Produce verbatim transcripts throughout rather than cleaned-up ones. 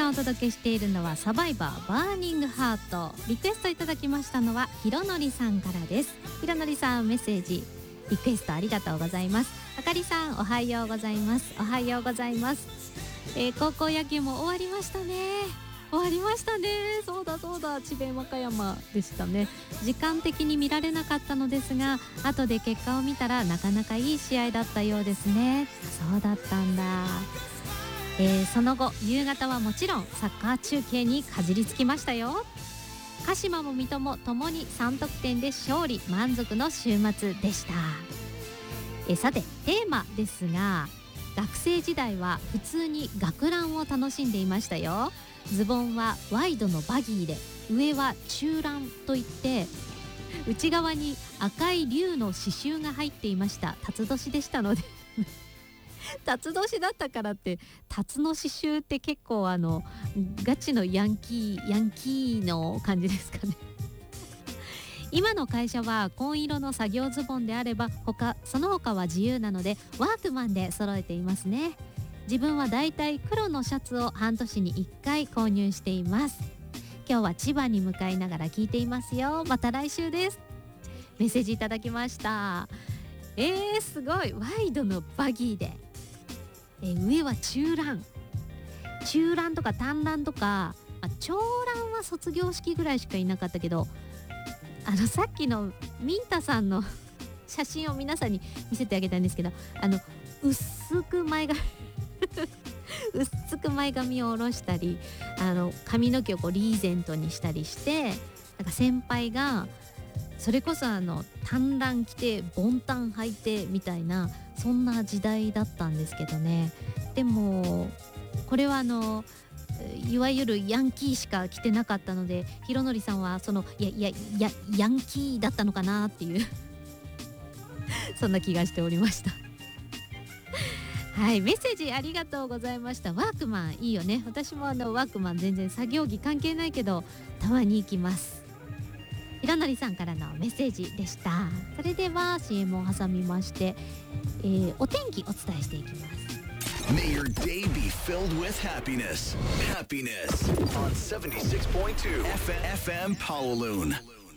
間お届けしているのはサバイバーバーニングハート。リクエストいただきましたのはひろのりさんからです。ひろのりさん、メッセージリクエストありがとうございます。あかりさん、おはようございます。おはようございます。えー、高校野球も終わりましたね。終わりましたね。そうだそうだ、智弁和歌山でしたね。時間的に見られなかったのですが、後で結果を見たらなかなかいい試合だったようですね。そうだったんだ。えー、その後夕方はもちろんサッカー中継にかじりつきましたよ。鹿島も水戸もともにさん得点で勝利、満足の週末でした。えさてテーマですが、学生時代は普通に学ランを楽しんでいましたよ。ズボンはワイドのバギーで、上は中ランといって内側に赤い竜の刺繍が入っていました。辰年でしたので辰年だったからって辰の刺繍って結構あのガチのヤンキーヤンキーの感じですかね今の会社は紺色の作業ズボンであれば他その他は自由なのでワークマンで揃えていますね。自分はだいたい黒のシャツを半年にいっかい購入しています。今日は千葉に向かいながら聞いていますよ。また来週です。メッセージいただきました。えー、すごい。ワイドのバギーで、えー、上は中ラン中ランとか短ランとか、まあ、長ランは卒業式ぐらいしかいなかったけど、あのさっきのミンタさんの写真を皆さんに見せてあげたんですけど、あの薄く前髪薄く前髪を下ろしたり、あの髪の毛をこうリーゼントにしたりして、なんか先輩がそれこそあの短ラン着てボンタン履いてみたいな、そんな時代だったんですけどね。でもこれはあのいわゆるヤンキーしか着てなかったので、ひろのりさんはそのいやいやいやヤンキーだったのかなっていうそんな気がしておりましたはい、メッセージありがとうございました。ワークマンいいよね。私もあのワークマン全然作業着関係ないけどたまに行きます。ひろのりさんからのメッセージでした。それでは シーエム を挟みまして、えー、お天気お伝えしていきます。 May your day be filled with happiness. Happiness on seventy-six point two F M Powaloon.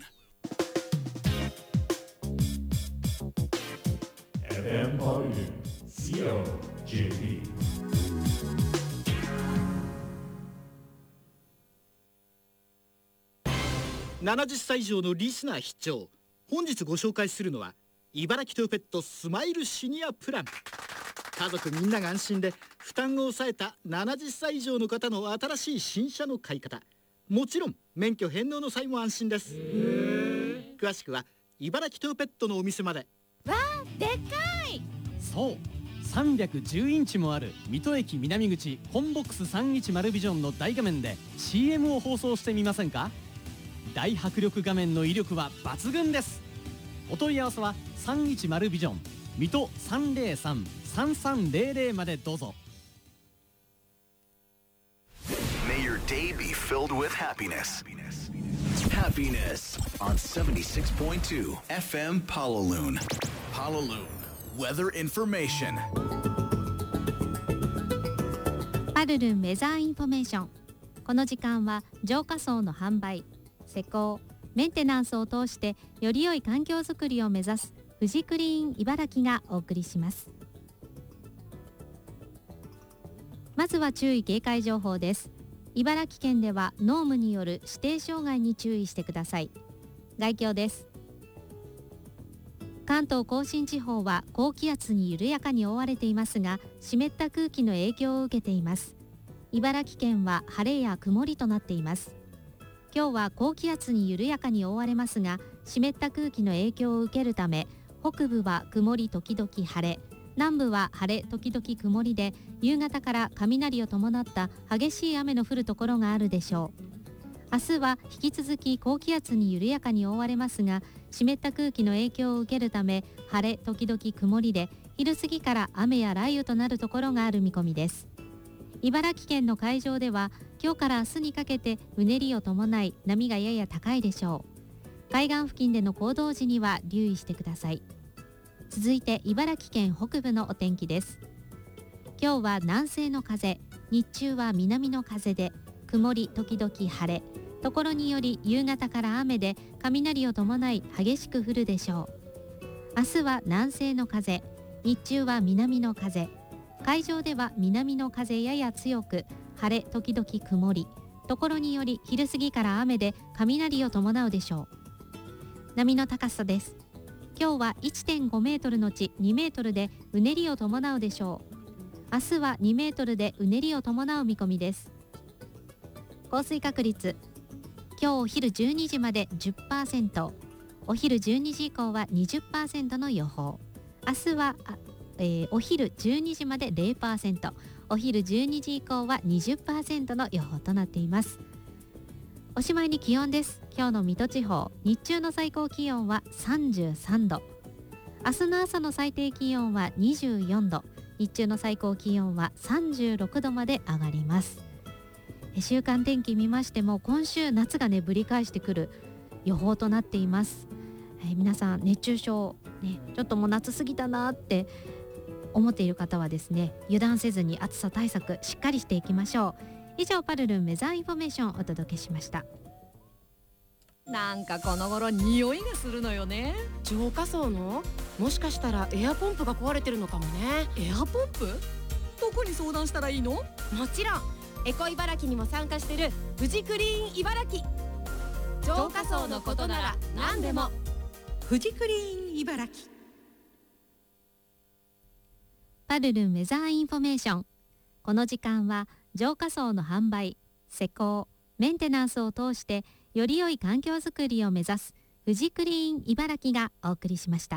F M Powaloon C O J P。 ななじゅっさい以上のリスナー必聴。本日ご紹介するのは茨城トヨペットスマイルシニアプラン。家族みんなが安心で負担を抑えたななじゅっさい以上の方の新しい新車の買い方。もちろん免許返納の際も安心です。詳しくは茨城トヨペットのお店まで。 わあ、でかい。 そう、さんびゃくじゅうインチもある水戸駅南口コンボックスさんびゃくじゅうビジョンの大画面で シーエム を放送してみませんか。大迫力画面の威力は抜群です。お問い合わせはさんびゃくじゅうビジョン水戸 さんぜろさん さんさんぜろぜろ までどうぞ。 May your day be filled with happiness. Happiness on seventy-six point two F M Powaloon. Powaloon Weather Information. パルルンウェザーインフォメーション。この時間は浄化槽の販売、施工、メンテナンスを通してより良い環境づくりを目指す富士クリーン茨城がお送りします。まずは注意警戒情報です。茨城県では濃霧による指定障害に注意してください。概況です。関東甲信地方は高気圧に緩やかに覆われていますが、湿った空気の影響を受けています。茨城県は晴れや曇りとなっています。今日は高気圧に緩やかに覆われますが、湿った空気の影響を受けるため、北部は曇り時々晴れ、南部は晴れ時々曇りで、夕方から雷を伴った激しい雨の降るところがあるでしょう。明日は引き続き高気圧に緩やかに覆われますが、湿った空気の影響を受けるため、晴れ時々曇りで、昼過ぎから雨や雷雨となるところがある見込みです。茨城県の海上では今日から明日にかけてうねりを伴い波がやや高いでしょう。海岸付近での行動時には留意してください。続いて茨城県北部のお天気です。 今日は南西の風、日中は南の風で曇り時々晴れ、ところにより夕方から雨で雷を伴い激しく降るでしょう。明日は南西の風、日中は南の風、海上では南の風やや強く、晴れ時々曇り、ところにより昼過ぎから雨で雷を伴うでしょう。波の高さです。今日は いってんごメートルのちにメートルでうねりを伴うでしょう。明日はにメートルでうねりを伴う見込みです。降水確率、今日お昼じゅうにじまで じゅっパーセント、お昼じゅうにじ以降は にじゅっパーセント の予報。明日は、えー、お昼じゅうにじまで ゼロパーセント、お昼じゅうにじ以降は にじゅっパーセント の予報となっています。おしまいに気温です。今日の水戸地方、日中の最高気温はさんじゅうさんど、明日の朝の最低気温はにじゅうよんど、日中の最高気温はさんじゅうろくどまで上がります。週間天気見ましても、今週夏がねぶり返してくる予報となっています。えー、皆さん熱中症、ね、ちょっともう夏過ぎたなって思っている方はですね、油断せずに暑さ対策しっかりしていきましょう。以上、パルルンウェザーインフォメーションをお届けしました。 なんかこの頃匂いがするのよね。 浄化槽の、もしかしたらエアポンプが壊れてるのかもね。 エアポンプ？どこに相談したらいいの？ もちろんエコ茨城にも参加してるフジクリーン茨城。浄化槽のことなら何でも。 フジクリーン茨城。 パルルンウェザーインフォメーション。この時間は浄化槽の販売、施工、メンテナンスを通してより良い環境づくりを目指すフジクリーン茨城がお送りしました。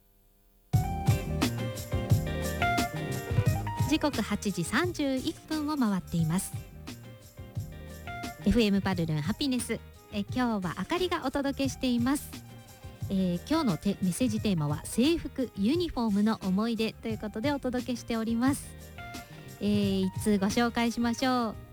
時刻はちじさんじゅういっぷんを回っています。 エフエム パルルンハピネス、え今日はあかりがお届けしています。えー、今日のテメッセージテーマは制服ユニフォームの思い出ということでお届けしております。えー、いつご紹介しましょう。